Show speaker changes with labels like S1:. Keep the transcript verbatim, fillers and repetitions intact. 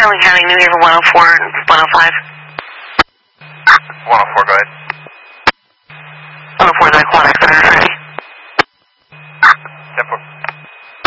S1: Sterling County, New Haven, one oh four and one oh five.
S2: one oh four, go ahead.
S1: one oh four, Zach, one.